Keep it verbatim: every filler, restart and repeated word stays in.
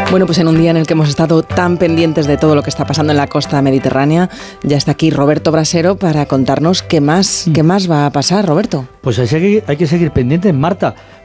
Bueno, pues en un día en el que hemos estado tan pendientes de todo lo que está pasando en la costa mediterránea, ya está aquí Roberto Brasero para contarnos qué más, qué más va a pasar, Roberto. Pues hay que, hay que seguir pendientes, Marta,